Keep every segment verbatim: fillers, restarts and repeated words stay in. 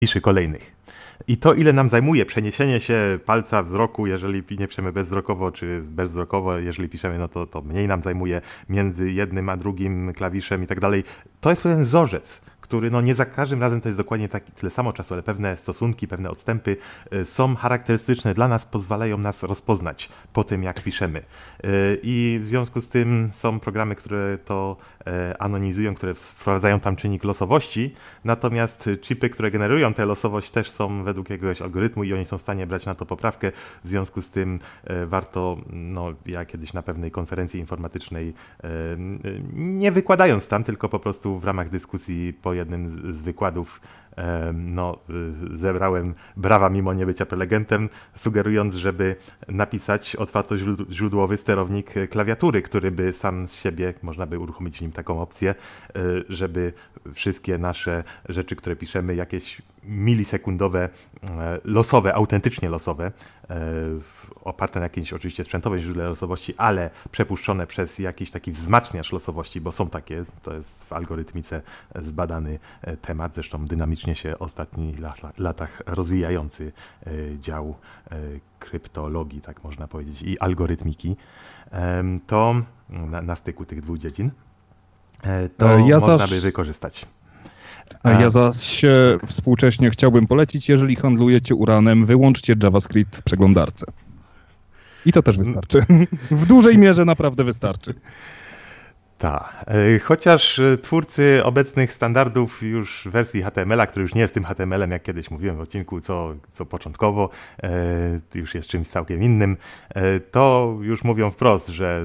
klawiszy kolejnych. I to, ile nam zajmuje przeniesienie się palca wzroku, jeżeli nie piszemy bezwzrokowo, czy bezwzrokowo, jeżeli piszemy, no to, to mniej nam zajmuje między jednym a drugim klawiszem i tak dalej. To jest pewien wzorzec, który no nie za każdym razem to jest dokładnie tak, tyle samo czasu, ale pewne stosunki, pewne odstępy y, są charakterystyczne dla nas, pozwalają nas rozpoznać po tym, jak piszemy. Y, I w związku z tym są programy, które to y, anonimizują, które wprowadzają tam czynnik losowości, natomiast chipy, które generują tę losowość, też są według jakiegoś algorytmu i oni są w stanie brać na to poprawkę. W związku z tym y, warto, no ja kiedyś na pewnej konferencji informatycznej, y, y, nie wykładając tam, tylko po prostu w ramach dyskusji po jednym z, z wykładów no, zebrałem brawa mimo nie bycia prelegentem, sugerując, żeby napisać otwartoźródłowy sterownik klawiatury, który by sam z siebie, można by uruchomić w nim taką opcję, żeby wszystkie nasze rzeczy, które piszemy, jakieś milisekundowe, losowe, autentycznie losowe, oparte na jakimś oczywiście sprzętowym źródle losowości, ale przepuszczone przez jakiś taki wzmacniacz losowości, bo są takie, to jest w algorytmice zbadany temat, zresztą dynamicznie się w ostatnich latach rozwijający dział kryptologii, tak można powiedzieć, i algorytmiki, to na, na styku tych dwóch dziedzin, to ja można zaś... by wykorzystać. A ja zaś współcześnie chciałbym polecić, jeżeli handlujecie uranem, wyłączcie JavaScript w przeglądarce. I to też wystarczy. W dużej mierze naprawdę wystarczy. Tak. Chociaż twórcy obecnych standardów już wersji H T M L a, który już nie jest tym H T M L em, jak kiedyś mówiłem w odcinku, co, co początkowo, już jest czymś całkiem innym, to już mówią wprost, że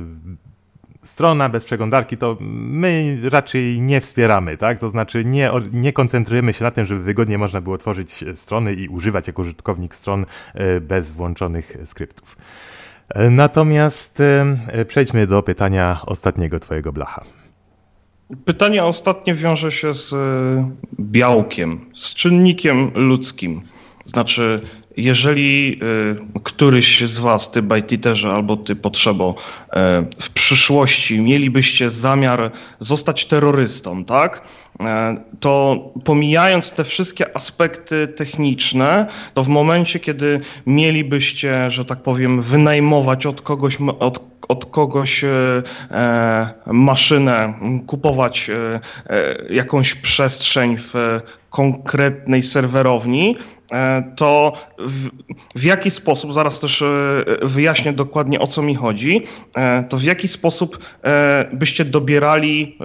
strona bez przeglądarki to my raczej nie wspieramy, tak? To znaczy nie, nie koncentrujemy się na tym, żeby wygodnie można było tworzyć strony i używać jako użytkownik stron bez włączonych skryptów. Natomiast przejdźmy do pytania ostatniego twojego, Blacha. Pytanie ostatnie wiąże się z białkiem, z czynnikiem ludzkim. Znaczy, jeżeli y, któryś z was, ty bajtiterze albo ty potrzebo, y, w przyszłości mielibyście zamiar zostać terrorystą, tak? Y, to pomijając te wszystkie aspekty techniczne, to w momencie, kiedy mielibyście, że tak powiem, wynajmować od kogoś, od, od kogoś y, y, maszynę, kupować y, y, jakąś przestrzeń w konkretnej serwerowni, to w, w jaki sposób, zaraz też wyjaśnię dokładnie, o co mi chodzi, to w jaki sposób byście dobierali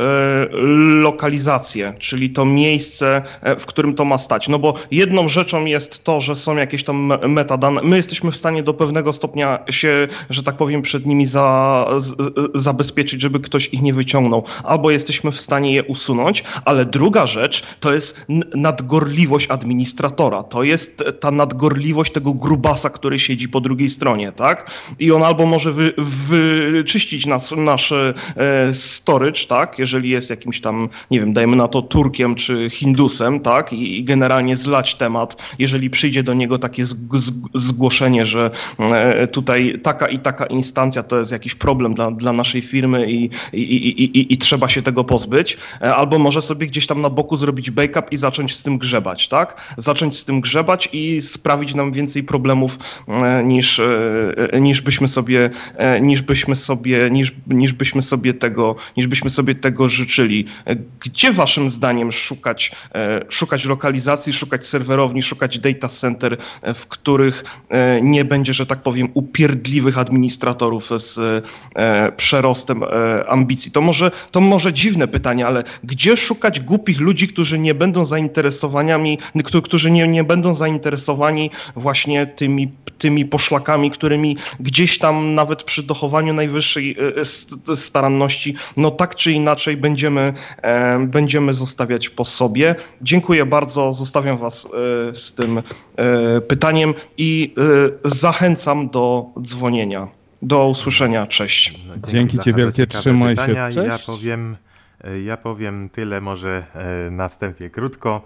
lokalizację, czyli to miejsce, w którym to ma stać. No bo jedną rzeczą jest to, że są jakieś tam metadane, my jesteśmy w stanie do pewnego stopnia się, że tak powiem, przed nimi za, z, zabezpieczyć, żeby ktoś ich nie wyciągnął, albo jesteśmy w stanie je usunąć, ale druga rzecz to jest nadgorliwość administratora, to jest jest ta nadgorliwość tego grubasa, który siedzi po drugiej stronie, tak? I on albo może wy, wyczyścić nas, nasz e, storage, tak? Jeżeli jest jakimś tam, nie wiem, dajmy na to Turkiem czy Hindusem, tak? I, i generalnie zlać temat, jeżeli przyjdzie do niego takie z, z, zgłoszenie, że e, tutaj taka i taka instancja to jest jakiś problem dla, dla naszej firmy i, i, i, i, i trzeba się tego pozbyć, e, albo może sobie gdzieś tam na boku zrobić backup i zacząć z tym grzebać, tak? Zacząć z tym grzebać i sprawić nam więcej problemów niż, niż byśmy sobie, niż byśmy sobie, niż, niż byśmy sobie tego, niż byśmy sobie tego życzyli. Gdzie waszym zdaniem szukać, szukać lokalizacji, szukać serwerowni, szukać data center, w których nie będzie, że tak powiem, upierdliwych administratorów z przerostem ambicji? To może, to może dziwne pytanie, ale gdzie szukać głupich ludzi, którzy nie będą zainteresowaniami, którzy nie, nie będą zainteresowani właśnie tymi, tymi poszlakami, którymi gdzieś tam nawet przy dochowaniu najwyższej staranności, no tak czy inaczej będziemy, e, będziemy zostawiać po sobie. Dziękuję bardzo, zostawiam was e, z tym e, pytaniem i e, zachęcam do dzwonienia. Do usłyszenia, cześć. No, dzięki, dzięki ci wielkie, trzymaj się, cześć. Ja powiem Ja powiem tyle może na wstępie krótko,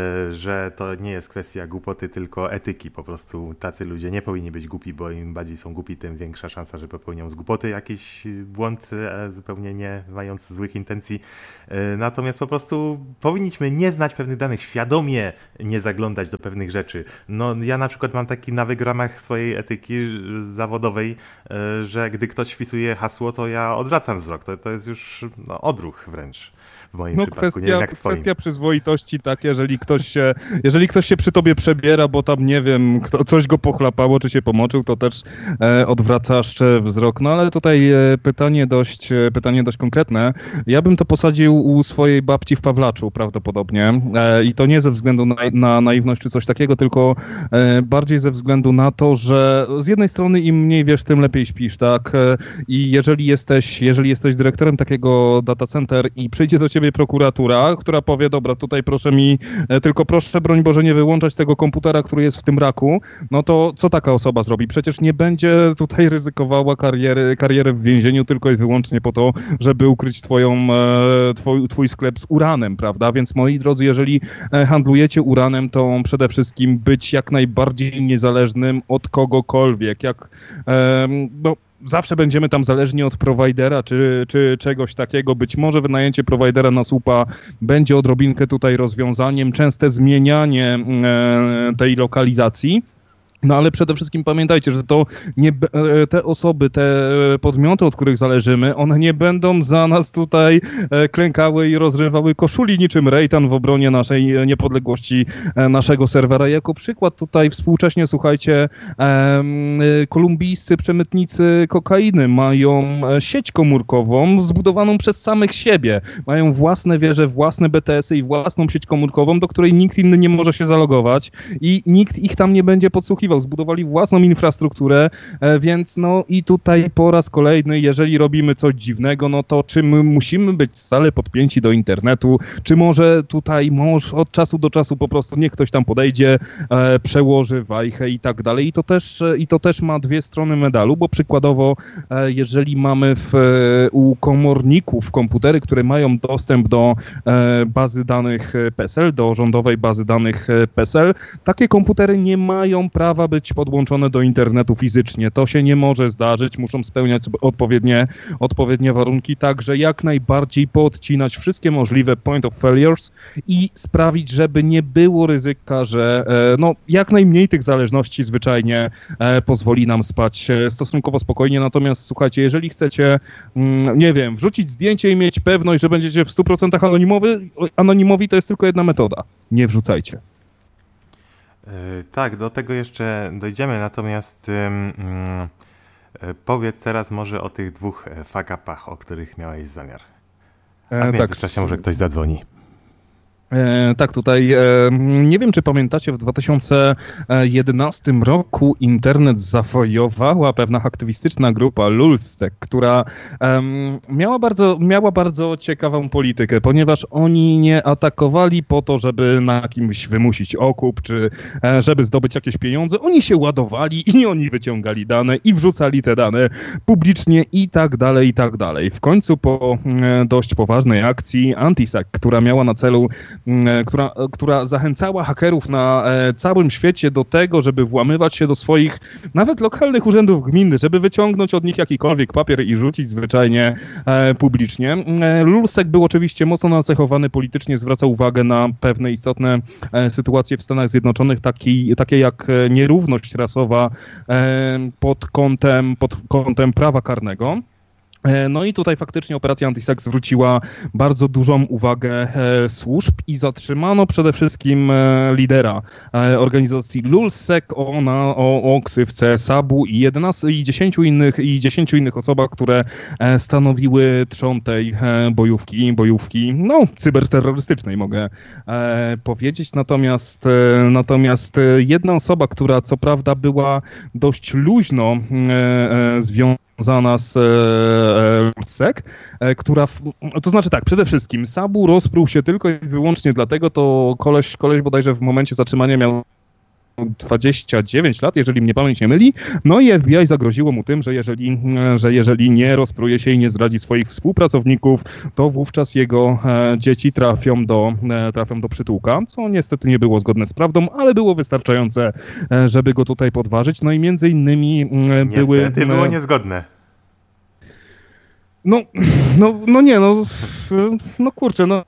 że to nie jest kwestia głupoty, tylko etyki. Po prostu tacy ludzie nie powinni być głupi, bo im bardziej są głupi, tym większa szansa, że popełnią z głupoty jakiś błąd, zupełnie nie mając złych intencji. Natomiast po prostu powinniśmy nie znać pewnych danych, świadomie nie zaglądać do pewnych rzeczy. No, ja na przykład mam taki nawyk w ramach swojej etyki zawodowej, że gdy ktoś wpisuje hasło, to ja odwracam wzrok. To, to jest już no, odruch wręcz w moim no, przypadku. Kwestia, nie wiem jak w twoim. Kwestia przyzwoitości, tak, jeżeli ktoś się, jeżeli ktoś się przy tobie przebiera, bo tam, nie wiem, kto, coś go pochlapało, czy się pomoczył, to też e, odwracasz wzrok. No ale tutaj e, pytanie dość, e, pytanie dość konkretne. Ja bym to posadził u swojej babci w Pawlaczu prawdopodobnie e, i to nie ze względu na, na naiwność czy coś takiego, tylko e, bardziej ze względu na to, że z jednej strony im mniej wiesz, tym lepiej śpisz, tak? E, I jeżeli jesteś, jeżeli jesteś dyrektorem takiego data center i przyjdzie do ciebie prokuratura, która powie, dobra, tutaj proszę mi, tylko proszę, broń Boże, nie wyłączać tego komputera, który jest w tym raku, no to co taka osoba zrobi? Przecież nie będzie tutaj ryzykowała kariery, kariery w więzieniu tylko i wyłącznie po to, żeby ukryć twoją, twój, twój sklep z uranem, prawda? Więc moi drodzy, jeżeli handlujecie uranem, to przede wszystkim być jak najbardziej niezależnym od kogokolwiek, jak, no, zawsze będziemy tam zależni od prowajdera czy, czy czegoś takiego. Być może wynajęcie prowajdera na słupa będzie odrobinkę tutaj rozwiązaniem, częste zmienianie e, tej lokalizacji. No ale przede wszystkim pamiętajcie, że to nie, te osoby, te podmioty, od których zależymy, one nie będą za nas tutaj klękały i rozrywały koszuli niczym Rejtan w obronie naszej niepodległości, naszego serwera. Jako przykład tutaj współcześnie, słuchajcie, kolumbijscy przemytnicy kokainy mają sieć komórkową zbudowaną przez samych siebie. Mają własne wieże, własne B T S-y i własną sieć komórkową, do której nikt inny nie może się zalogować i nikt ich tam nie będzie podsłuchiwał. Zbudowali własną infrastrukturę, więc no i tutaj po raz kolejny, jeżeli robimy coś dziwnego, no to czy my musimy być stale podpięci do internetu, czy może tutaj może od czasu do czasu po prostu niech ktoś tam podejdzie, e, przełoży wajchę i tak dalej. I to też, i to też ma dwie strony medalu, bo przykładowo e, jeżeli mamy w, u komorników komputery, które mają dostęp do e, bazy danych P E S E L, do rządowej bazy danych P E S E L, takie komputery nie mają prawa być podłączone do internetu fizycznie. To się nie może zdarzyć, muszą spełniać odpowiednie, odpowiednie warunki, także jak najbardziej podcinać wszystkie możliwe point of failures i sprawić, żeby nie było ryzyka, że e, no, jak najmniej tych zależności zwyczajnie e, pozwoli nam spać e, stosunkowo spokojnie. Natomiast słuchajcie, jeżeli chcecie, mm, nie wiem, wrzucić zdjęcie i mieć pewność, że będziecie w stu procentach anonimowi, anonimowi, to jest tylko jedna metoda. Nie wrzucajcie. Tak, do tego jeszcze dojdziemy, natomiast um, powiedz teraz może o tych dwóch fuck-upach, o których miałeś zamiar. A w międzyczasie tak, może ktoś zadzwoni. E, tak, tutaj e, nie wiem, czy pamiętacie, w dwa tysiące jedenastym roku internet zawojowała pewna aktywistyczna grupa Lulzsec, która e, miała, bardzo, miała bardzo ciekawą politykę, ponieważ oni nie atakowali po to, żeby na kimś wymusić okup, czy e, żeby zdobyć jakieś pieniądze. Oni się ładowali i oni wyciągali dane i wrzucali te dane publicznie i tak dalej, i tak dalej. W końcu po e, dość poważnej akcji AntiSec, która miała na celu Która, która zachęcała hakerów na e, całym świecie do tego, żeby włamywać się do swoich nawet lokalnych urzędów gminnych, żeby wyciągnąć od nich jakikolwiek papier i rzucić zwyczajnie e, publicznie. E, Lulzsec był oczywiście mocno nacechowany politycznie, zwracał uwagę na pewne istotne e, sytuacje w Stanach Zjednoczonych, taki, takie jak nierówność rasowa e, pod kątem, pod kątem prawa karnego. No i tutaj faktycznie operacja AntiSec zwróciła bardzo dużą uwagę e, służb i zatrzymano przede wszystkim e, lidera e, organizacji Lulzsec o, na, o, o ksywce Sabu i, jedenastu, i, dziesięciu innych, i dziesięciu innych osobach, które e, stanowiły trzon tej e, bojówki, bojówki no, cyberterrorystycznej mogę e, powiedzieć. Natomiast, e, natomiast jedna osoba, która co prawda była dość luźno e, e, związana związana z e, Lulzsec, e, która, w, to znaczy tak, przede wszystkim Sabu rozpruł się tylko i wyłącznie dlatego, to koleś, koleś bodajże w momencie zatrzymania miał dwadzieścia dziewięć lat, jeżeli mnie pamięć nie myli, no i F B I zagroziło mu tym, że jeżeli, że jeżeli nie rozpruje się i nie zdradzi swoich współpracowników, to wówczas jego dzieci trafią do, trafią do przytułka, co niestety nie było zgodne z prawdą, ale było wystarczające, żeby go tutaj podważyć. No i między innymi niestety były... Niestety było niezgodne. No, no, no nie, no, no kurczę, no,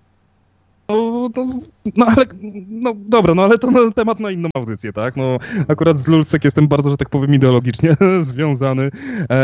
no, no ale, no dobra, no ale to no, temat na inną audycję, tak? No akurat z Lulzsek jestem bardzo, że tak powiem, ideologicznie związany.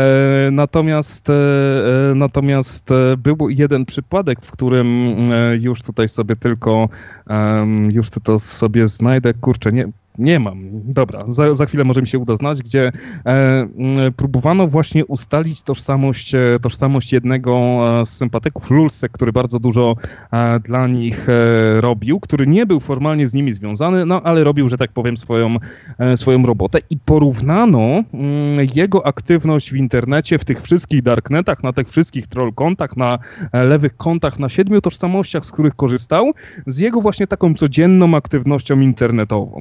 E, natomiast, e, natomiast był jeden przypadek, w którym już tutaj sobie tylko, e, już to sobie znajdę, kurczę, nie... Nie mam. Dobra, za, za chwilę może mi się uda znać, gdzie e, próbowano właśnie ustalić tożsamość, tożsamość jednego z sympatyków Lulzsek, który bardzo dużo e, dla nich e, robił, który nie był formalnie z nimi związany, no ale robił, że tak powiem, swoją, e, swoją robotę i porównano m, jego aktywność w internecie, w tych wszystkich darknetach, na tych wszystkich troll kontach, na e, lewych kontach, na siedmiu tożsamościach, z których korzystał, z jego właśnie taką codzienną aktywnością internetową.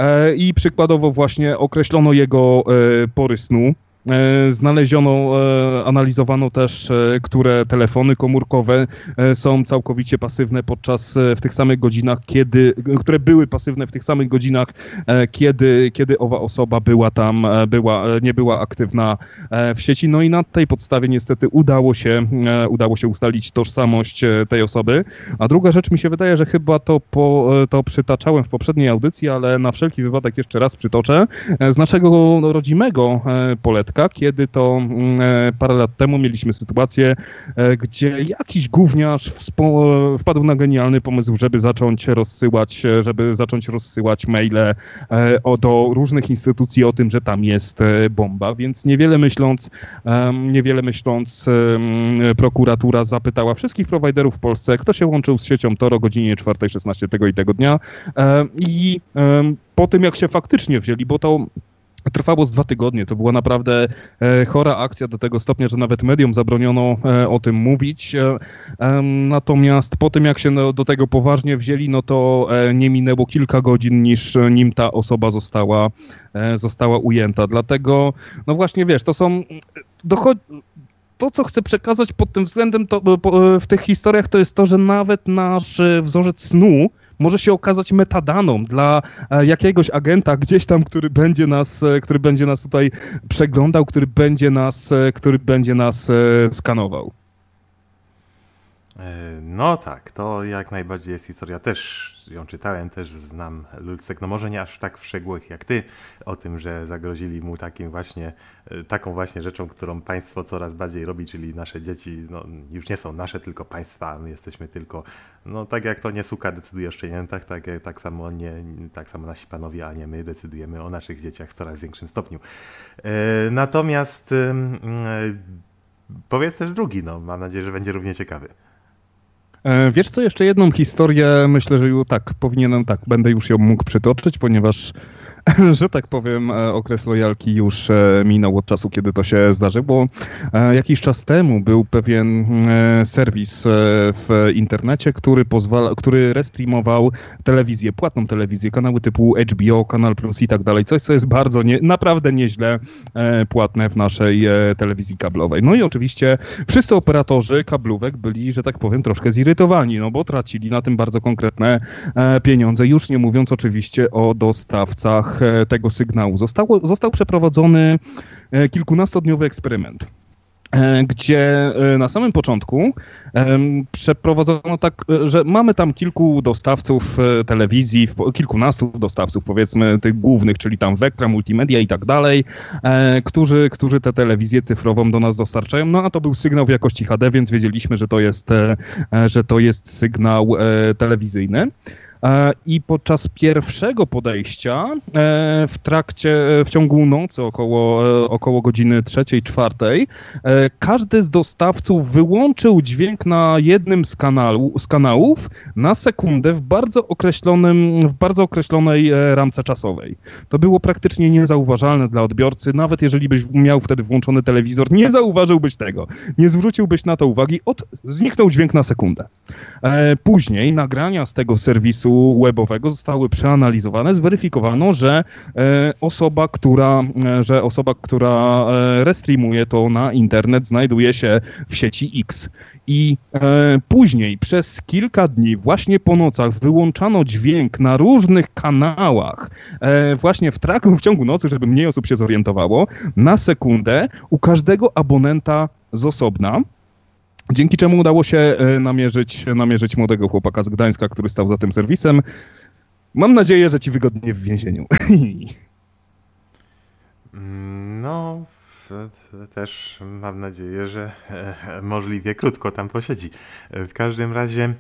I przykładowo właśnie określono jego pory snu. Znaleziono, analizowano też, które telefony komórkowe są całkowicie pasywne podczas, w tych samych godzinach, kiedy, które były pasywne w tych samych godzinach, kiedy, kiedy owa osoba była tam, była, nie była aktywna w sieci. No i na tej podstawie niestety udało się, udało się ustalić tożsamość tej osoby. A druga rzecz, mi się wydaje, że chyba to, po, to przytaczałem w poprzedniej audycji, ale na wszelki wypadek jeszcze raz przytoczę, z naszego rodzimego Poletka, kiedy to e, parę lat temu mieliśmy sytuację, e, gdzie jakiś gówniarz wspo- wpadł na genialny pomysł, żeby zacząć rozsyłać, żeby zacząć rozsyłać maile e, o, do różnych instytucji o tym, że tam jest e, bomba, więc niewiele myśląc, e, niewiele myśląc e, prokuratura zapytała wszystkich prowajderów w Polsce, kto się łączył z siecią Tor o godzinie czwartej szesnaście tego i tego dnia e, i e, po tym jak się faktycznie wzięli, bo to trwało z dwa tygodnie, to była naprawdę e, chora akcja do tego stopnia, że nawet mediom zabroniono e, o tym mówić. E, e, natomiast po tym, jak się no, do tego poważnie wzięli, no to e, nie minęło kilka godzin, niż nim ta osoba została, e, została ujęta. Dlatego, no właśnie wiesz, to są... Dochodzi... To, co chcę przekazać pod tym względem to, po, w tych historiach, to jest to, że nawet nasz wzorzec snu może się okazać metadaną dla jakiegoś agenta gdzieś tam, który będzie nas, który będzie nas tutaj przeglądał, który będzie nas, który będzie nas skanował. No tak, to jak najbardziej jest historia. Też ją czytałem, też znam Lulzsek, no może nie aż tak w szczegółach jak ty, o tym, że zagrozili mu takim właśnie, taką właśnie rzeczą, którą państwo coraz bardziej robi, czyli nasze dzieci no, już nie są nasze, tylko państwa, my jesteśmy tylko, no tak jak to nie suka decyduje o szczeniętach, tak, tak, samo nie, tak samo nasi panowie, a nie my decydujemy o naszych dzieciach w coraz większym stopniu. Natomiast powiedz też drugi, no mam nadzieję, że będzie równie ciekawy. Wiesz co, jeszcze jedną historię, myślę, że już tak, powinienem, tak, będę już ją mógł przytoczyć, ponieważ, że tak powiem, okres lojalki już minął od czasu, kiedy to się zdarzyło. Jakiś czas temu był pewien serwis w internecie, który pozwala, który restreamował telewizję, płatną telewizję, kanały typu H B O, Kanal Plus i tak dalej, coś, co jest bardzo, nie, naprawdę nieźle płatne w naszej telewizji kablowej. No i oczywiście wszyscy operatorzy kablówek byli, że tak powiem, troszkę zirytowani, no bo tracili na tym bardzo konkretne pieniądze, już nie mówiąc oczywiście o dostawcach tego sygnału. Zostało, został przeprowadzony kilkunastodniowy eksperyment, gdzie na samym początku przeprowadzono tak, że mamy tam kilku dostawców telewizji, kilkunastu dostawców, powiedzmy tych głównych, czyli tam Vectra, Multimedia i tak dalej, którzy, którzy tę telewizję cyfrową do nas dostarczają. No a to był sygnał w jakości H D, więc wiedzieliśmy, że to jest, że to jest sygnał telewizyjny. I podczas pierwszego podejścia w trakcie, w ciągu nocy około, około godziny trzeciej, czwartej każdy z dostawców wyłączył dźwięk na jednym z, kanału, z kanałów na sekundę w bardzo określonym, w bardzo określonej ramce czasowej. To było praktycznie niezauważalne dla odbiorcy, nawet jeżeli byś miał wtedy włączony telewizor, nie zauważyłbyś tego, nie zwróciłbyś na to uwagi, od, zniknął dźwięk na sekundę. Później nagrania z tego serwisu serwisu webowego zostały przeanalizowane, zweryfikowano, że osoba, która, że osoba, która restreamuje to na internet, znajduje się w sieci X. I później przez kilka dni, właśnie po nocach, wyłączano dźwięk na różnych kanałach, właśnie w, trak- w ciągu nocy, żeby mniej osób się zorientowało, na sekundę u każdego abonenta z osobna. Dzięki czemu udało się namierzyć, namierzyć młodego chłopaka z Gdańska, który stał za tym serwisem. Mam nadzieję, że ci wygodnie w więzieniu. No, też mam nadzieję, że możliwie krótko tam posiedzi. W każdym razie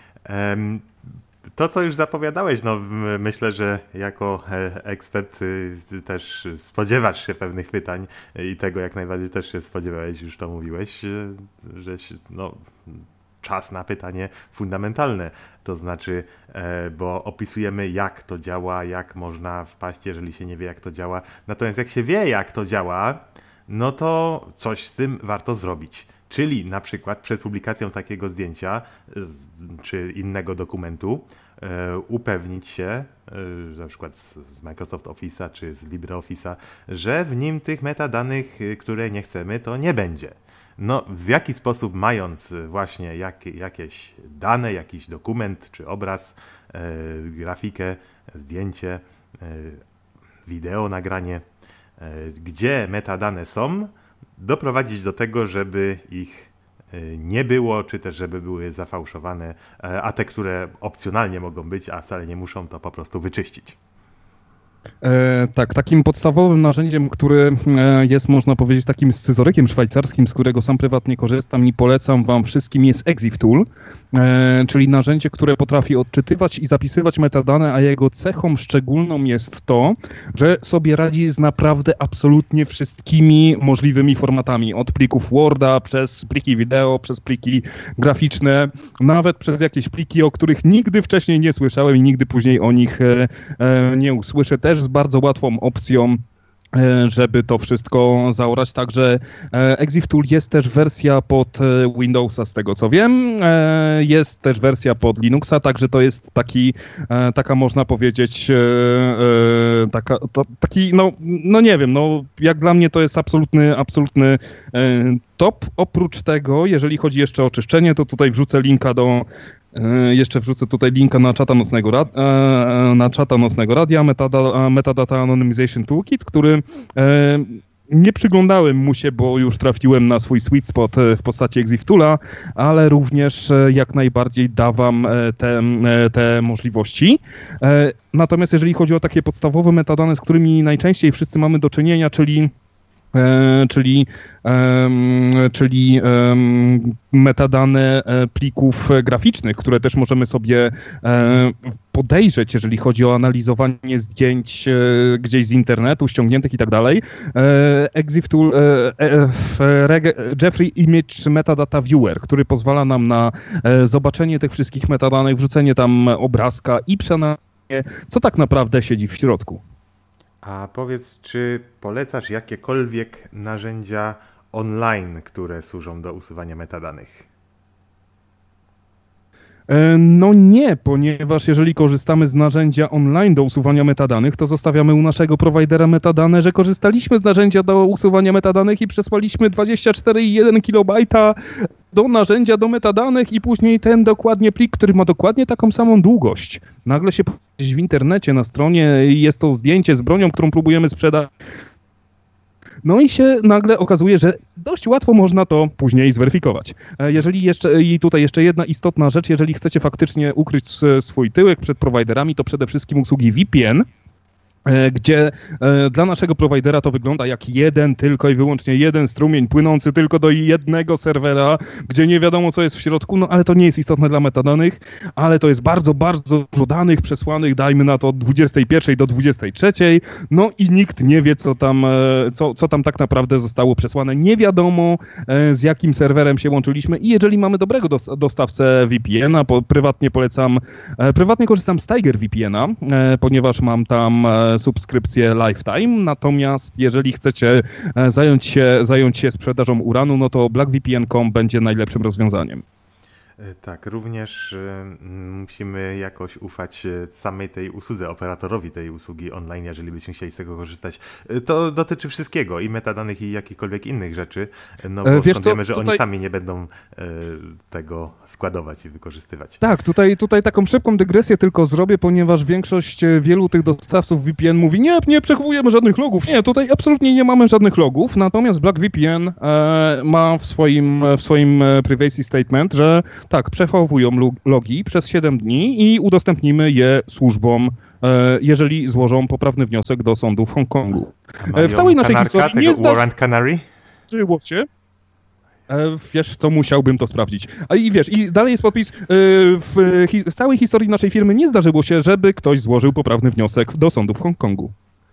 to, co już zapowiadałeś, no myślę, że jako ekspert też spodziewasz się pewnych pytań i tego jak najbardziej też się spodziewałeś, już to mówiłeś, że no, czas na pytanie fundamentalne, to znaczy, bo opisujemy jak to działa, jak można wpaść, jeżeli się nie wie jak to działa, natomiast jak się wie jak to działa, no to coś z tym warto zrobić. Czyli na przykład przed publikacją takiego zdjęcia z, czy innego dokumentu e, upewnić się, e, na przykład z, z Microsoft Office'a czy z LibreOffice'a, że w nim tych metadanych, które nie chcemy, to nie będzie. No, w jaki sposób mając właśnie jak, jakieś dane, jakiś dokument czy obraz, e, grafikę, zdjęcie, e, wideo, nagranie, e, gdzie metadane są, doprowadzić do tego, żeby ich nie było, czy też żeby były zafałszowane, a te, które opcjonalnie mogą być, a wcale nie muszą, to po prostu wyczyścić. E, tak, takim podstawowym narzędziem, które jest, można powiedzieć, takim scyzorykiem szwajcarskim, z którego sam prywatnie korzystam i polecam wam wszystkim, jest ExifTool, e, czyli narzędzie, które potrafi odczytywać i zapisywać metadane, a jego cechą szczególną jest to, że sobie radzi z naprawdę absolutnie wszystkimi możliwymi formatami, od plików Worda, przez pliki wideo, przez pliki graficzne, nawet przez jakieś pliki, o których nigdy wcześniej nie słyszałem i nigdy później o nich e, e, nie usłyszę. Też z bardzo łatwą opcją, żeby to wszystko zaorać. Także ExifTool jest też wersja pod Windowsa, z tego co wiem. Jest też wersja pod Linuxa, także to jest taki, taka można powiedzieć, taka, to, taki, no, no nie wiem, no jak dla mnie to jest absolutny, absolutny top. Oprócz tego, jeżeli chodzi jeszcze o czyszczenie, to tutaj wrzucę linka do Jeszcze wrzucę tutaj linka na czata nocnego, rad, na czata nocnego radia, Metadata, Metadata Anonymization Toolkit, który nie przyglądałem mu się, bo już trafiłem na swój sweet spot w postaci ExifToola, ale również jak najbardziej da wam te, te możliwości. Natomiast jeżeli chodzi o takie podstawowe metadane, z którymi najczęściej wszyscy mamy do czynienia, czyli E, czyli, e, czyli e, metadane plików graficznych, które też możemy sobie e, podejrzeć, jeżeli chodzi o analizowanie zdjęć e, gdzieś z internetu, ściągniętych i tak dalej. ExifTool, Jeffrey Image Metadata Viewer, który pozwala nam na e, zobaczenie tych wszystkich metadanych, wrzucenie tam obrazka i przeanalizowanie, co tak naprawdę siedzi w środku. A powiedz, czy polecasz jakiekolwiek narzędzia online, które służą do usuwania metadanych? No nie, ponieważ jeżeli korzystamy z narzędzia online do usuwania metadanych, to zostawiamy u naszego prowajdera metadane, że korzystaliśmy z narzędzia do usuwania metadanych i przesłaliśmy dwadzieścia cztery i jeden kilobajta do narzędzia do metadanych i później ten dokładnie plik, który ma dokładnie taką samą długość. Nagle się gdzieś w internecie na stronie jest to zdjęcie z bronią, którą próbujemy sprzedać. No i się nagle okazuje, że dość łatwo można to później zweryfikować. Jeżeli jeszcze, i tutaj jeszcze jedna istotna rzecz, jeżeli chcecie faktycznie ukryć swój tyłek przed prowajderami, to przede wszystkim usługi V P N, gdzie dla naszego prowajdera to wygląda jak jeden, tylko i wyłącznie jeden strumień płynący tylko do jednego serwera, gdzie nie wiadomo co jest w środku, no ale to nie jest istotne dla metadanych, ale to jest bardzo, bardzo dużo danych przesłanych, dajmy na to od dwudziestej pierwszej do dwudziestej trzeciej, no i nikt nie wie co tam, co, co tam tak naprawdę zostało przesłane, nie wiadomo z jakim serwerem się łączyliśmy i jeżeli mamy dobrego dostawcę V P N a, po, prywatnie polecam, prywatnie korzystam z Tiger V P N a, ponieważ mam tam subskrypcję Lifetime, natomiast jeżeli chcecie zająć się, zająć się sprzedażą uranu, no to black V P N kropka com będzie najlepszym rozwiązaniem. Tak, również musimy jakoś ufać samej tej usłudze, operatorowi tej usługi online, jeżeli byśmy chcieli z tego korzystać. To dotyczy wszystkiego, i metadanych, i jakichkolwiek innych rzeczy, no bo Wiesz skąd co, wiemy, że tutaj... oni sami nie będą tego składować i wykorzystywać. Tak, tutaj, tutaj taką szybką dygresję tylko zrobię, ponieważ większość wielu tych dostawców V P N mówi, nie, nie przechowujemy żadnych logów. Nie, tutaj absolutnie nie mamy żadnych logów, natomiast BlackVPN e, ma w swoim, w swoim privacy statement, że tak, przechowują logi przez siedem dni i udostępnimy je służbom, jeżeli złożą poprawny wniosek do sądu w Hongkongu. W całej naszej historii tego nie Warrant Canary? zdarzyło się. Wiesz co, musiałbym to sprawdzić. A i wiesz, i dalej jest podpis, w całej historii naszej firmy nie zdarzyło się, żeby ktoś złożył poprawny wniosek do sądu w Hongkongu.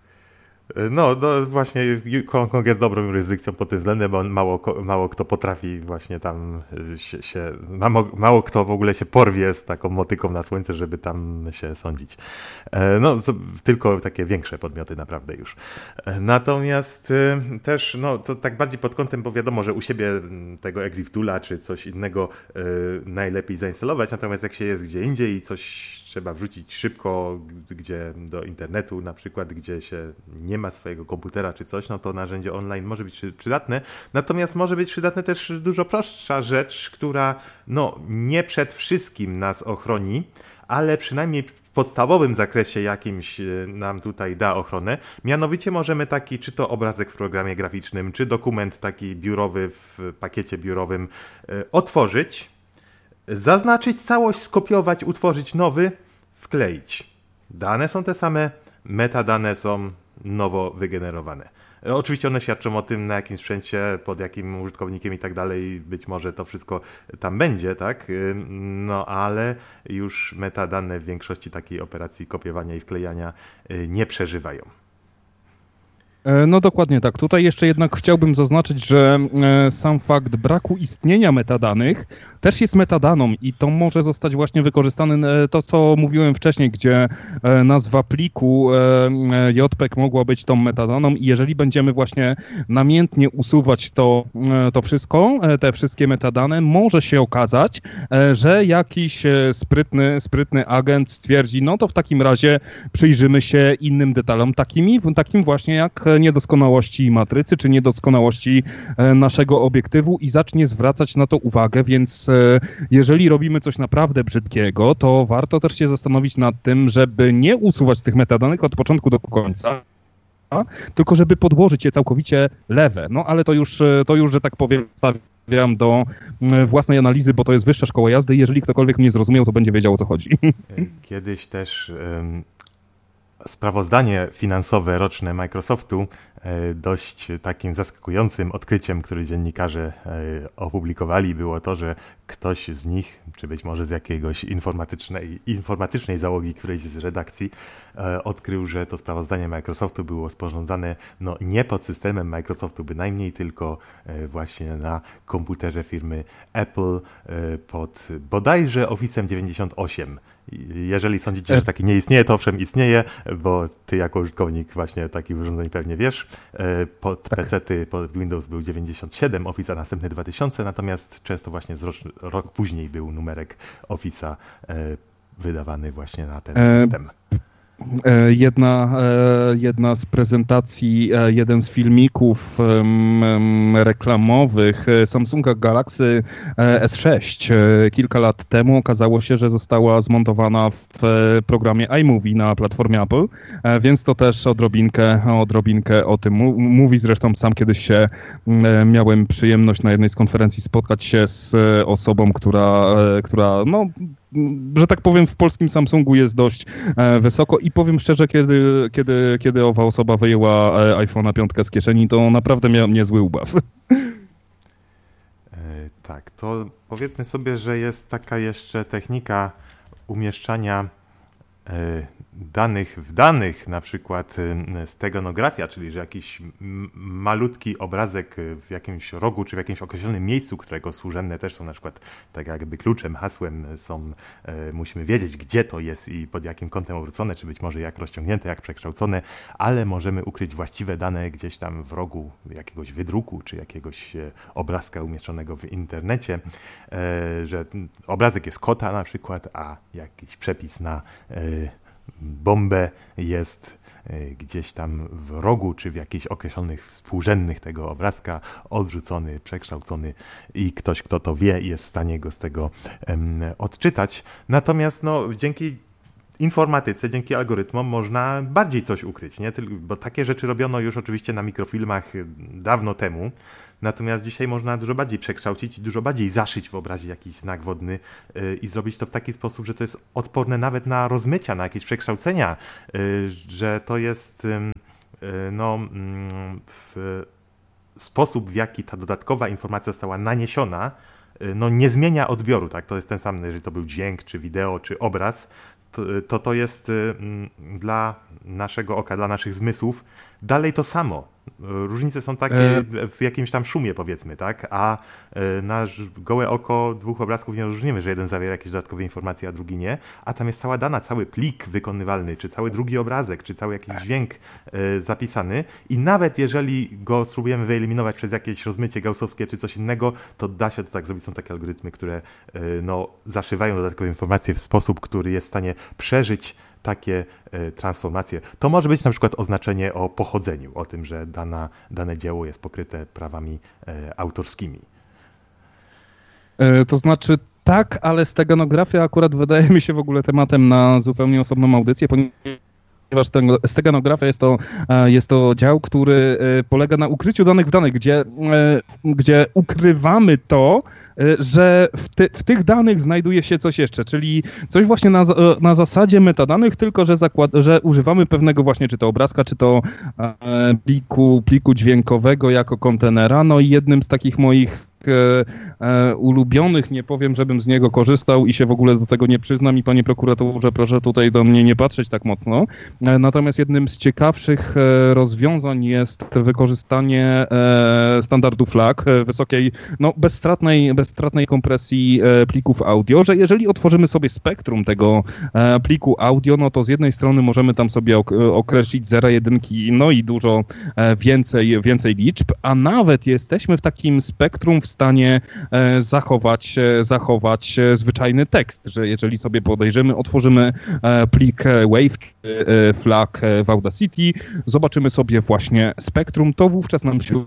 No, no właśnie Hongkong jest dobrą jurysdykcją pod tym względem, bo mało, mało kto potrafi właśnie tam się, się mało, mało kto w ogóle się porwie z taką motyką na słońce, żeby tam się sądzić. No, tylko takie większe podmioty naprawdę już. Natomiast też, no, to tak bardziej pod kątem, bo wiadomo, że u siebie tego Exif Toola czy coś innego najlepiej zainstalować, natomiast jak się jest gdzie indziej i coś trzeba wrzucić szybko, gdzie do internetu na przykład, gdzie się nie ma swojego komputera czy coś, no to narzędzie online może być przydatne. Natomiast może być przydatne też dużo prostsza rzecz, która no nie przed wszystkim nas ochroni, ale przynajmniej w podstawowym zakresie jakimś nam tutaj da ochronę. Mianowicie możemy taki, czy to obrazek w programie graficznym, czy dokument taki biurowy w pakiecie biurowym otworzyć, zaznaczyć całość, skopiować, utworzyć nowy, wkleić. Dane są te same, metadane są nowo wygenerowane. Oczywiście one świadczą o tym, na jakim sprzęcie, pod jakim użytkownikiem i tak dalej, być może to wszystko tam będzie, tak? No ale już metadane w większości takiej operacji kopiowania i wklejania nie przeżywają. No dokładnie tak. Tutaj jeszcze jednak chciałbym zaznaczyć, że sam fakt braku istnienia metadanych też jest metadaną i to może zostać właśnie wykorzystane, to co mówiłem wcześniej, gdzie nazwa pliku J P E G mogła być tą metadaną i jeżeli będziemy właśnie namiętnie usuwać to, to wszystko, te wszystkie metadane, może się okazać, że jakiś sprytny, sprytny agent stwierdzi, no to w takim razie przyjrzymy się innym detalom, takimi, takim właśnie jak niedoskonałości matrycy, czy niedoskonałości naszego obiektywu i zacznie zwracać na to uwagę, więc jeżeli robimy coś naprawdę brzydkiego, to warto też się zastanowić nad tym, żeby nie usuwać tych metadanych od początku do końca, tylko żeby podłożyć je całkowicie lewe. No ale to już, to już, że tak powiem, stawiam do własnej analizy, bo to jest wyższa szkoła jazdy i jeżeli ktokolwiek mnie zrozumiał, to będzie wiedział, o co chodzi. Kiedyś też um... sprawozdanie finansowe roczne Microsoftu dość takim zaskakującym odkryciem, który dziennikarze opublikowali, było to, że ktoś z nich, czy być może z jakiegoś informatycznej, informatycznej załogi którejś z redakcji, odkrył, że to sprawozdanie Microsoftu było sporządzane no, nie pod systemem Microsoftu bynajmniej, tylko właśnie na komputerze firmy Apple pod bodajże Office'em dziewięćdziesiąt osiem. Jeżeli sądzicie, że taki nie istnieje, to owszem istnieje, bo ty jako użytkownik właśnie takich urządzeń pewnie wiesz. Pod tak. pecety, pod Windows był dziewięćdziesiąt siedem, Office a następny dwa tysiące, natomiast często właśnie z rok, rok później był numerek Office'a wydawany właśnie na ten e... system. Jedna, jedna z prezentacji, jeden z filmików reklamowych Samsunga Galaxy S sześć kilka lat temu okazało się, że została zmontowana w programie iMovie na platformie Apple, więc to też odrobinkę, odrobinkę o tym mówi. Zresztą sam kiedyś się miałem przyjemność na jednej z konferencji spotkać się z osobą, która, która no, że tak powiem, w polskim Samsungu jest dość e, wysoko i powiem szczerze, kiedy, kiedy, kiedy owa osoba wyjęła e, iPhone'a piątkę z kieszeni, to naprawdę miałem niezły ubaw. E, tak, to powiedzmy sobie, że jest taka jeszcze technika umieszczania e, danych w danych, na przykład steganografia, czyli że jakiś malutki obrazek w jakimś rogu czy w jakimś określonym miejscu, którego służebne też są na przykład tak jakby kluczem, hasłem są, musimy wiedzieć, gdzie to jest i pod jakim kątem obrócone, czy być może jak rozciągnięte, jak przekształcone, ale możemy ukryć właściwe dane gdzieś tam w rogu jakiegoś wydruku czy jakiegoś obrazka umieszczonego w internecie, że obrazek jest kota na przykład, a jakiś przepis na bombę jest gdzieś tam w rogu, czy w jakichś określonych współrzędnych tego obrazka, odrzucony, przekształcony i ktoś, kto to wie, jest w stanie go z tego um, odczytać. Natomiast no, dzięki informatyce, dzięki algorytmom można bardziej coś ukryć, nie? Bo takie rzeczy robiono już oczywiście na mikrofilmach dawno temu, natomiast dzisiaj można dużo bardziej przekształcić i dużo bardziej zaszyć w obrazie jakiś znak wodny i zrobić to w taki sposób, że to jest odporne nawet na rozmycia, na jakieś przekształcenia, że to jest no, w sposób, w jaki ta dodatkowa informacja została naniesiona, no nie zmienia odbioru, tak? To jest ten sam, jeżeli to był dźwięk, czy wideo, czy obraz, to to jest dla naszego oka, dla naszych zmysłów dalej to samo. Różnice są takie w jakimś tam szumie, powiedzmy, tak? A na gołe oko dwóch obrazków nie rozróżnimy, że jeden zawiera jakieś dodatkowe informacje, a drugi nie, a tam jest cała dana, cały plik wykonywalny, czy cały drugi obrazek, czy cały jakiś dźwięk zapisany i nawet jeżeli go spróbujemy wyeliminować przez jakieś rozmycie gaussowskie, czy coś innego, to da się to tak zrobić. Są takie algorytmy, które no, zaszywają dodatkowe informacje w sposób, który jest w stanie przeżyć takie transformacje. To może być na przykład oznaczenie o pochodzeniu, o tym, że dana, dane dzieło jest pokryte prawami autorskimi. To znaczy tak, ale steganografia akurat wydaje mi się w ogóle tematem na zupełnie osobną audycję, ponieważ steganografia jest to, jest to dział, który polega na ukryciu danych w danych, gdzie, gdzie ukrywamy to, że w, ty, w tych danych znajduje się coś jeszcze, czyli coś właśnie na, na zasadzie metadanych, tylko że, zakład, że używamy pewnego właśnie, czy to obrazka, czy to e, pliku, pliku dźwiękowego jako kontenera. No i jednym z takich moich e, e, ulubionych, nie powiem, żebym z niego korzystał i się w ogóle do tego nie przyznam i panie prokuratorze, proszę tutaj do mnie nie patrzeć tak mocno. E, natomiast jednym z ciekawszych e, rozwiązań jest wykorzystanie e, standardu FLAC, e, wysokiej, no bezstratnej, bezstratnej kompresji e, plików audio, że jeżeli otworzymy sobie spektrum tego e, pliku audio, no to z jednej strony możemy tam sobie ok- określić zera, jedynki, no i dużo e, więcej, więcej liczb, a nawet jesteśmy w takim spektrum w stanie e, zachować, e, zachować e, zwyczajny tekst, że jeżeli sobie podejrzymy, otworzymy e, plik WAV czy e, FLAC w Audacity, zobaczymy sobie właśnie spektrum, to wówczas nam się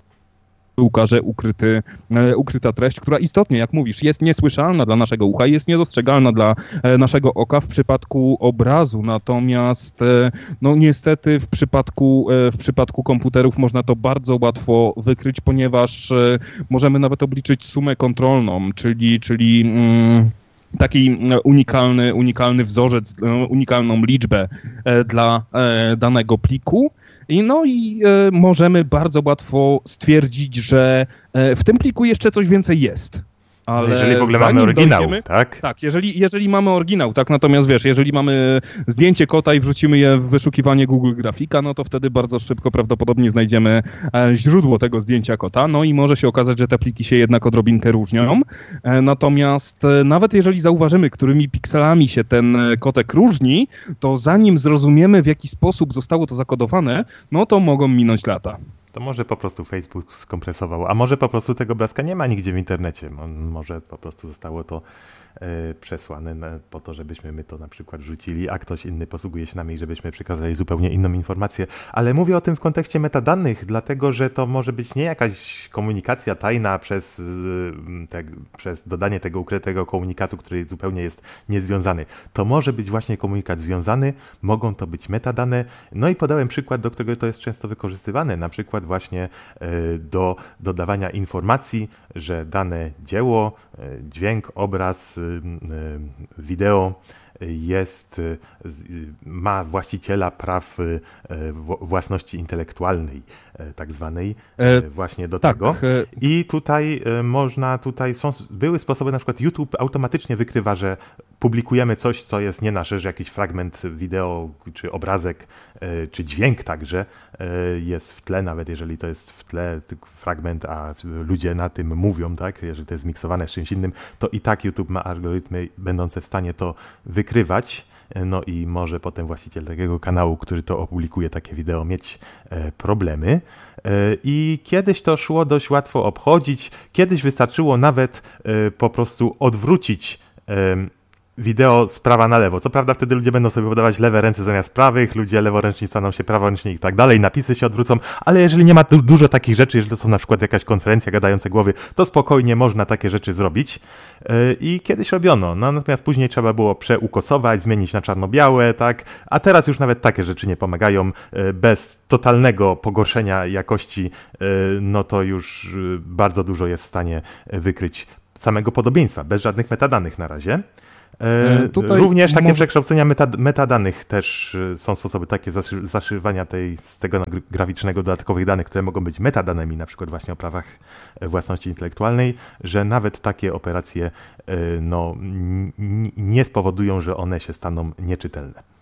ukaże ukryty, ukryta treść, która istotnie, jak mówisz, jest niesłyszalna dla naszego ucha, jest niedostrzegalna dla naszego oka w przypadku obrazu, natomiast no niestety w przypadku, w przypadku komputerów można to bardzo łatwo wykryć, ponieważ możemy nawet obliczyć sumę kontrolną, czyli, czyli mm, taki unikalny, unikalny wzorzec, unikalną liczbę dla danego pliku. I no i e, możemy bardzo łatwo stwierdzić, że e, w tym pliku jeszcze coś więcej jest. Ale jeżeli w ogóle mamy oryginał, dojdziemy, tak? Tak, jeżeli, jeżeli mamy oryginał, tak, natomiast wiesz, jeżeli mamy zdjęcie kota i wrzucimy je w wyszukiwanie Google Grafika, no to wtedy bardzo szybko prawdopodobnie znajdziemy e, źródło tego zdjęcia kota, no i może się okazać, że te pliki się jednak odrobinkę różnią, e, natomiast e, nawet jeżeli zauważymy, którymi pikselami się ten kotek różni, to zanim zrozumiemy, w jaki sposób zostało to zakodowane, no to mogą minąć lata. To może po prostu Facebook skompresował, a może po prostu tego obrazka nie ma nigdzie w internecie. Może po prostu zostało to e, przesłane na, po to, żebyśmy my to na przykład wrzucili, a ktoś inny posługuje się nami, żebyśmy przekazali zupełnie inną informację. Ale mówię o tym w kontekście metadanych, dlatego że to może być nie jakaś komunikacja tajna przez, te, przez dodanie tego ukrytego komunikatu, który zupełnie jest niezwiązany. To może być właśnie komunikat związany, mogą to być metadane. No i podałem przykład, do którego to jest często wykorzystywane, na przykład właśnie do dodawania informacji, że dane dzieło, dźwięk, obraz, wideo jest, ma właściciela praw własności intelektualnej, tak zwanej, właśnie do tak. tego. I tutaj można, tutaj są, były sposoby, na przykład YouTube automatycznie wykrywa, że publikujemy coś, co jest nie nasze, że jakiś fragment wideo, czy obrazek, czy dźwięk także jest w tle, nawet jeżeli to jest w tle fragment, a ludzie na tym mówią, tak, jeżeli to jest miksowane z czymś innym, to i tak YouTube ma algorytmy będące w stanie to wykrywać, no i może potem właściciel takiego kanału, który to opublikuje, takie wideo, mieć problemy. I kiedyś to szło dość łatwo obchodzić, kiedyś wystarczyło nawet po prostu odwrócić wideo z prawa na lewo. Co prawda wtedy ludzie będą sobie podawać lewe ręce zamiast prawych, ludzie leworęczni staną się praworęczni i tak dalej, napisy się odwrócą, ale jeżeli nie ma du- dużo takich rzeczy, jeżeli to są na przykład jakaś konferencja gadające głowy, to spokojnie można takie rzeczy zrobić. Yy, I kiedyś robiono, no, natomiast później trzeba było przeukosować, zmienić na czarno-białe, tak, a teraz już nawet takie rzeczy nie pomagają. Yy, bez totalnego pogorszenia jakości, yy, no to już yy, bardzo dużo jest w stanie wykryć samego podobieństwa, bez żadnych metadanych na razie. E, Tutaj również takie może... przekształcenia meta, metadanych też są sposoby takie zaszy, zaszywania tej, z tego graficznego dodatkowych danych, które mogą być metadanami, na przykład właśnie o prawach własności intelektualnej, że nawet takie operacje no, n- nie spowodują, że one się staną nieczytelne.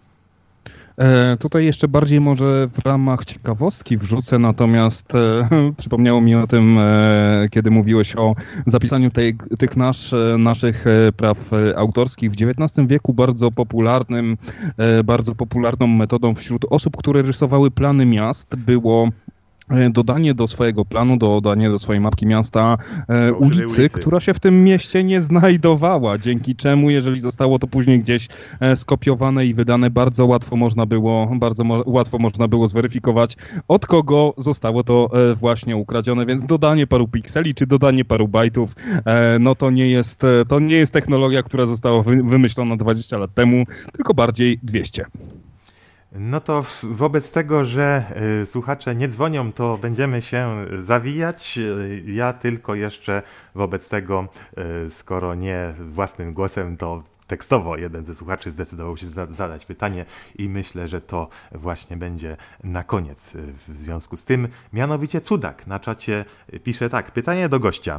E, tutaj jeszcze bardziej może w ramach ciekawostki wrzucę, natomiast e, przypomniało mi o tym, e, kiedy mówiłeś o zapisaniu tej, tych nasz, naszych praw autorskich. W dziewiętnastym wieku bardzo popularnym, e, bardzo popularną metodą wśród osób, które rysowały plany miast, było dodanie do swojego planu, dodanie do swojej mapki miasta e, ulicy, ulicy, która się w tym mieście nie znajdowała, dzięki czemu, jeżeli zostało to później gdzieś e, skopiowane i wydane, bardzo łatwo można było, bardzo mo- łatwo można było zweryfikować, od kogo zostało to e, właśnie ukradzione, więc dodanie paru pikseli, czy dodanie paru bajtów, e, no to nie jest, to nie jest technologia, która została wy- wymyślona dwadzieścia lat temu, tylko bardziej dwieście. No to wobec tego, że y, słuchacze nie dzwonią, to będziemy się zawijać. Ja tylko jeszcze wobec tego, y, skoro nie własnym głosem, to tekstowo jeden ze słuchaczy zdecydował się za- zadać pytanie i myślę, że to właśnie będzie na koniec w związku z tym. Mianowicie Cudak na czacie pisze tak, pytanie do gościa.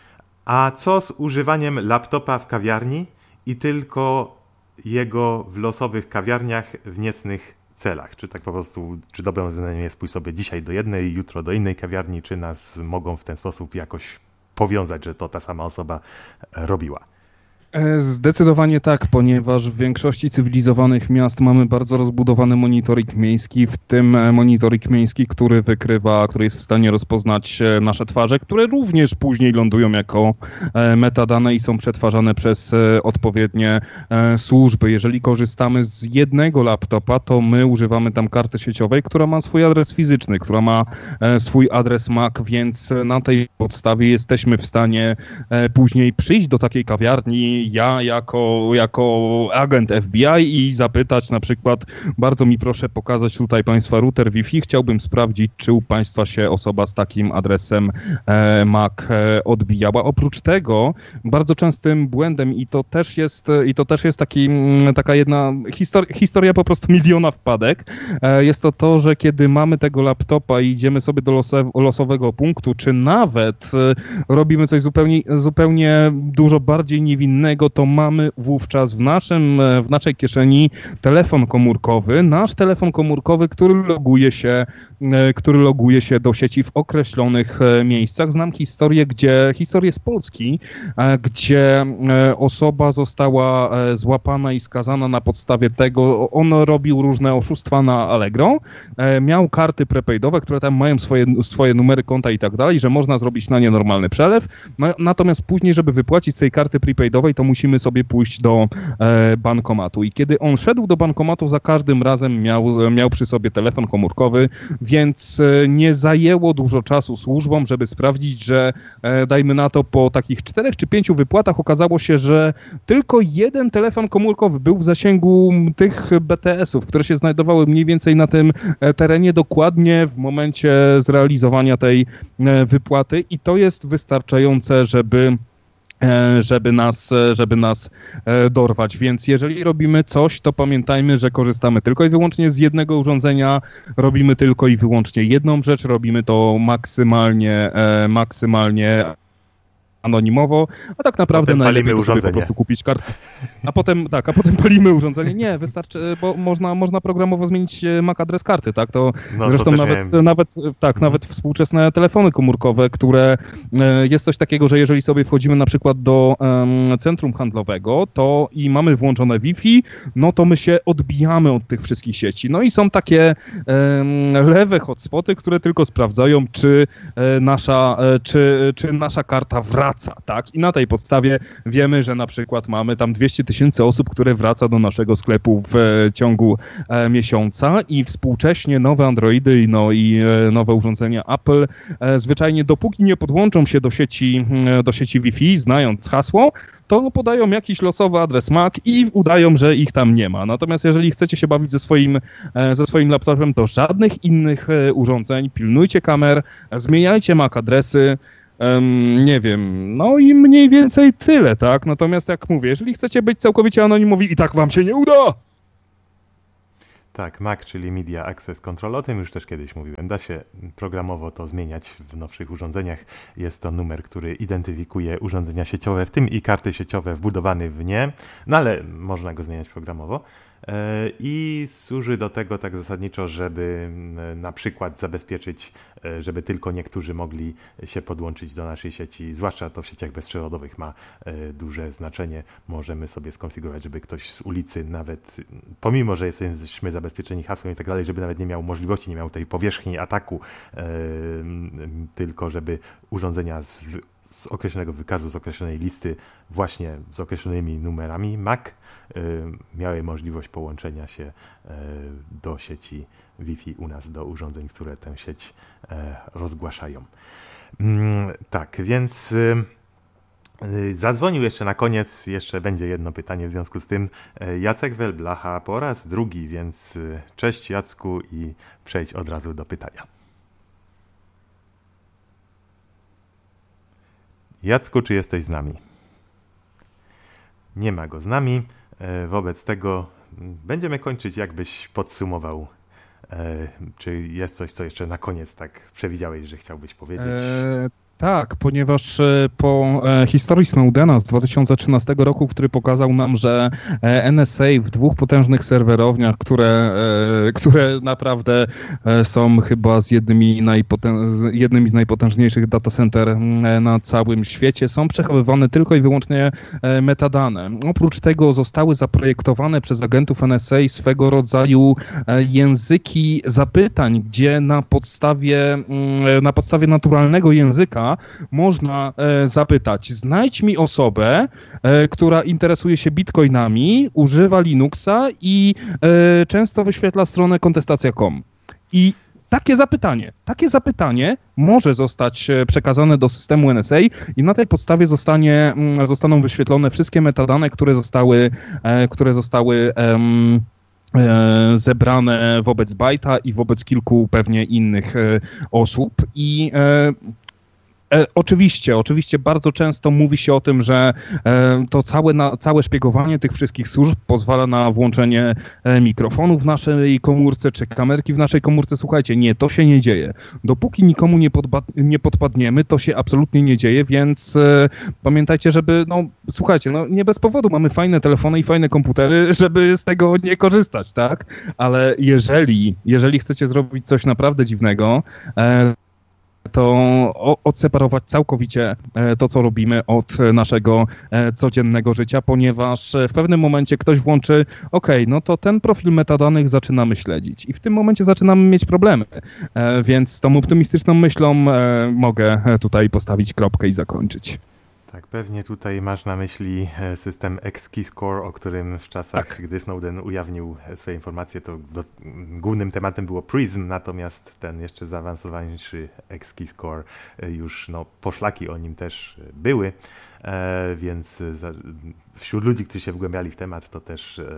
A co z używaniem laptopa w kawiarni i tylko jego w losowych kawiarniach w niecnych celach? Czy tak po prostu, czy dobrym rozwiązaniem jest pójść sobie dzisiaj do jednej, jutro do innej kawiarni, czy nas mogą w ten sposób jakoś powiązać, że to ta sama osoba robiła? Zdecydowanie tak, ponieważ w większości cywilizowanych miast mamy bardzo rozbudowany monitoring miejski, w tym monitoring miejski, który wykrywa, który jest w stanie rozpoznać nasze twarze, które również później lądują jako metadane i są przetwarzane przez odpowiednie służby. Jeżeli korzystamy z jednego laptopa, to my używamy tam karty sieciowej, która ma swój adres fizyczny, która ma swój adres M A C, więc na tej podstawie jesteśmy w stanie później przyjść do takiej kawiarni, ja jako, jako agent F B I i zapytać na przykład, bardzo mi proszę pokazać tutaj Państwa router Wi-Fi, chciałbym sprawdzić, czy u Państwa się osoba z takim adresem e, M A C e, odbijała. Oprócz tego bardzo częstym błędem i to też jest, i to też jest taki, taka jedna histori- historia po prostu miliona wpadek, e, jest to to, że kiedy mamy tego laptopa i idziemy sobie do losow- losowego punktu, czy nawet e, robimy coś zupełnie, zupełnie dużo bardziej niewinnego, to mamy wówczas w, naszym, w naszej kieszeni telefon komórkowy, nasz telefon komórkowy, który loguje się, który loguje się do sieci w określonych miejscach. Znam historię, gdzie, historię z Polski, gdzie osoba została złapana i skazana na podstawie tego, on robił różne oszustwa na Allegro, miał karty prepaidowe, które tam mają swoje, swoje numery konta i tak dalej, że można zrobić na nie normalny przelew, natomiast później, żeby wypłacić z tej karty prepaidowej, to musimy sobie pójść do e, bankomatu. I kiedy on szedł do bankomatu, za każdym razem miał, miał przy sobie telefon komórkowy, więc e, nie zajęło dużo czasu służbom, żeby sprawdzić, że e, dajmy na to po takich czterech czy pięciu wypłatach okazało się, że tylko jeden telefon komórkowy był w zasięgu tych B T S ów, które się znajdowały mniej więcej na tym e, terenie dokładnie w momencie zrealizowania tej e, wypłaty i to jest wystarczające, żeby żeby nas, żeby nas dorwać. Więc jeżeli robimy coś, to pamiętajmy, że korzystamy tylko i wyłącznie z jednego urządzenia, robimy tylko i wyłącznie jedną rzecz, robimy to maksymalnie, maksymalnie anonimowo, a tak naprawdę najlepiej to sobie po prostu kupić kartę. A potem, tak, a potem palimy urządzenie. Nie, wystarczy, bo można, można programowo zmienić M A C adres karty, tak? To no, zresztą to nawet, nawet, tak, hmm. nawet współczesne telefony komórkowe, które jest coś takiego, że jeżeli sobie wchodzimy na przykład do um, centrum handlowego, to i mamy włączone Wi-Fi, no to my się odbijamy od tych wszystkich sieci. No i są takie um, lewe hotspoty, które tylko sprawdzają, czy e, nasza, e, czy, czy nasza karta wraca. Tak? I na tej podstawie wiemy, że na przykład mamy tam dwieście tysięcy osób, które wraca do naszego sklepu w e, ciągu e, miesiąca i współcześnie nowe Androidy no i e, nowe urządzenia Apple e, zwyczajnie dopóki nie podłączą się do sieci, e, do sieci Wi-Fi, znając hasło, to podają jakiś losowy adres M A C i udają, że ich tam nie ma. Natomiast jeżeli chcecie się bawić ze swoim, e, ze swoim laptopem, to żadnych innych e, urządzeń, pilnujcie kamer, zmieniajcie M A C adresy, Um, nie wiem, no i mniej więcej tyle, tak? Natomiast jak mówię, jeżeli chcecie być całkowicie anonimowi i tak wam się nie uda! Tak, M A C, czyli Media Access Control, o tym już też kiedyś mówiłem. Da się programowo to zmieniać w nowszych urządzeniach. Jest to numer, który identyfikuje urządzenia sieciowe, w tym i karty sieciowe wbudowane w nie, no ale można go zmieniać programowo. I służy do tego tak zasadniczo, żeby na przykład zabezpieczyć, żeby tylko niektórzy mogli się podłączyć do naszej sieci, zwłaszcza to w sieciach bezprzewodowych ma duże znaczenie. Możemy sobie skonfigurować, żeby ktoś z ulicy nawet, pomimo że jesteśmy zabezpieczeni hasłem i tak dalej, żeby nawet nie miał możliwości, nie miał tej powierzchni ataku, tylko żeby urządzenia z z określonego wykazu, z określonej listy, właśnie z określonymi numerami M A C, y, miały możliwość połączenia się y, do sieci Wi-Fi u nas, do urządzeń, które tę sieć y, rozgłaszają. Mm, tak, więc y, y, zadzwonił jeszcze na koniec, jeszcze będzie jedno pytanie w związku z tym, y, Jacek Welblacha po raz drugi, więc y, cześć Jacku i przejdź od razu do pytania. Jacku, czy jesteś z nami? Nie ma go z nami, wobec tego będziemy kończyć, jakbyś podsumował, czy jest coś, co jeszcze na koniec tak przewidziałeś, że chciałbyś powiedzieć? Eee... Tak, ponieważ po historii Snowdena z dwa tysiące trzynastego roku, który pokazał nam, że N S A w dwóch potężnych serwerowniach, które, które naprawdę są chyba z jednymi, najpotęż, jednymi z najpotężniejszych data center na całym świecie, są przechowywane tylko i wyłącznie metadane. Oprócz tego zostały zaprojektowane przez agentów N S A swego rodzaju języki zapytań, gdzie na podstawie, na podstawie naturalnego języka można e, zapytać, znajdź mi osobę, e, która interesuje się bitcoinami, używa Linuxa i e, często wyświetla stronę kontestacja kropka com. I takie zapytanie, takie zapytanie może zostać przekazane do systemu N S A i na tej podstawie zostanie, zostaną wyświetlone wszystkie metadane, które zostały, e, które zostały em, zebrane wobec Byte'a i wobec kilku pewnie innych e, osób. I e, E, oczywiście, oczywiście bardzo często mówi się o tym, że e, to całe, na, całe szpiegowanie tych wszystkich służb pozwala na włączenie e, mikrofonu w naszej komórce, czy kamerki w naszej komórce. Słuchajcie, nie, to się nie dzieje. Dopóki nikomu nie, podba- nie podpadniemy, to się absolutnie nie dzieje, więc e, pamiętajcie, żeby, no słuchajcie, no nie bez powodu mamy fajne telefony i fajne komputery, żeby z tego nie korzystać, tak? Ale jeżeli, jeżeli chcecie zrobić coś naprawdę dziwnego, e, to odseparować całkowicie to, co robimy od naszego codziennego życia, ponieważ w pewnym momencie ktoś włączy, ok, no to ten profil metadanych zaczynamy śledzić i w tym momencie zaczynamy mieć problemy, więc z tą optymistyczną myślą mogę tutaj postawić kropkę i zakończyć. Tak, pewnie tutaj masz na myśli system X-Keyscore, o którym w czasach, tak. gdy Snowden ujawnił swoje informacje, to do, głównym tematem było Prism, natomiast ten jeszcze zaawansowanyszy X-Keyscore już, no, poszlaki o nim też były, e, więc za, wśród ludzi, którzy się wgłębiali w temat, to też e,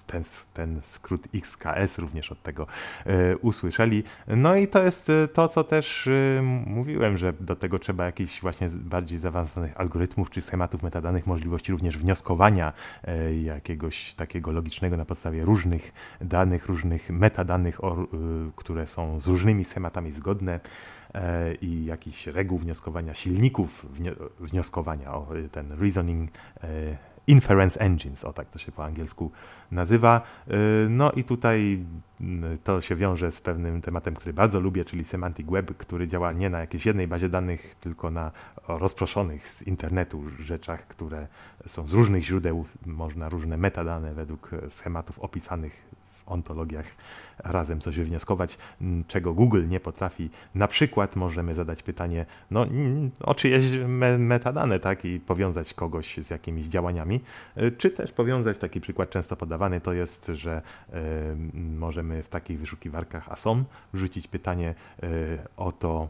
ten, ten skrót X K S również od tego e, usłyszeli. No i to jest to, co też e, mówiłem, że do tego trzeba jakichś właśnie bardziej zaawansowanych algorytmów czy schematów metadanych, możliwości również wnioskowania e, jakiegoś takiego logicznego na podstawie różnych danych, różnych metadanych, o, e, które są z różnymi schematami zgodne e, i jakichś reguł wnioskowania, silników wnioskowania, o ten reasoning e, Inference Engines, o tak to się po angielsku nazywa. No i tutaj to się wiąże z pewnym tematem, który bardzo lubię, czyli Semantic Web, który działa nie na jakiejś jednej bazie danych, tylko na rozproszonych z internetu rzeczach, które są z różnych źródeł, można różne metadane według schematów opisanych w ontologiach razem coś wywnioskować, czego Google nie potrafi. Na przykład możemy zadać pytanie, no o czyjeś me metadane, tak, i powiązać kogoś z jakimiś działaniami, czy też powiązać, taki przykład często podawany to jest, że y, możemy w takich wyszukiwarkach A S O M wrzucić pytanie y, o to,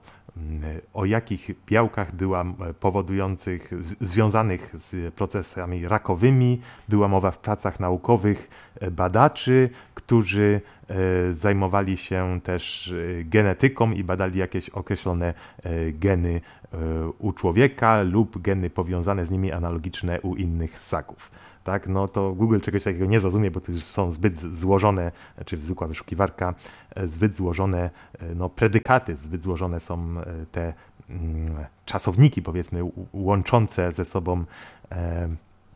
o jakich białkach była powodujących, z, związanych z procesami rakowymi była mowa w pracach naukowych badaczy, którzy e, zajmowali się też genetyką i badali jakieś określone e, geny e, u człowieka lub geny powiązane z nimi analogiczne u innych ssaków. Tak, no to Google czegoś takiego nie zrozumie, bo to już są zbyt złożone, czy zwykła wyszukiwarka, zbyt złożone no, predykaty, zbyt złożone są te mm, czasowniki, powiedzmy, łączące ze sobą e,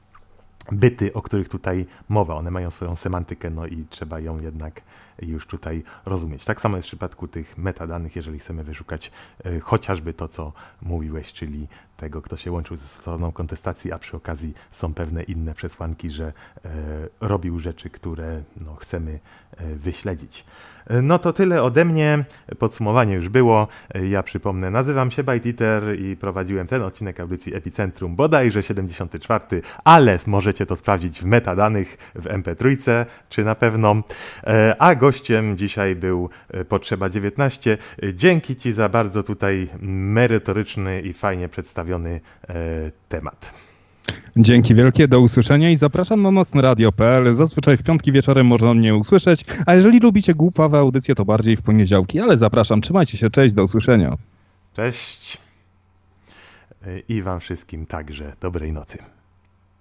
byty, o których tutaj mowa. One mają swoją semantykę, no i trzeba ją jednak już tutaj rozumieć. Tak samo jest w przypadku tych metadanych, jeżeli chcemy wyszukać y, chociażby to, co mówiłeś, czyli tego, kto się łączył ze stroną kontestacji, a przy okazji są pewne inne przesłanki, że y, robił rzeczy, które no, chcemy y, wyśledzić. Y, no to tyle ode mnie. Podsumowanie już było. Y, ja przypomnę, nazywam się ByteEater i prowadziłem ten odcinek audycji Epicentrum, bodajże siedemdziesiąty czwarty, ale możecie to sprawdzić w metadanych, w em pe trzy, czy na pewno. Y, a gościem dzisiaj był Potrzeba dziewiętnaście. Dzięki Ci za bardzo tutaj merytoryczny i fajnie przedstawiony e, temat. Dzięki wielkie, do usłyszenia i zapraszam na nocne radio kropka pe el. Zazwyczaj w piątki wieczorem można mnie usłyszeć, a jeżeli lubicie głupawe audycje, to bardziej w poniedziałki, ale zapraszam, trzymajcie się, cześć, do usłyszenia. Cześć i Wam wszystkim także dobrej nocy.